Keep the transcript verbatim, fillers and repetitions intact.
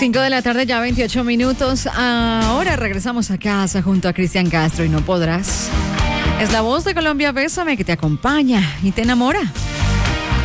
cinco de la tarde, ya veintiocho minutos. Ahora regresamos a casa junto a Cristian Castro y No Podrás. Es la voz de Colombia, Bésame, que te acompaña y te enamora.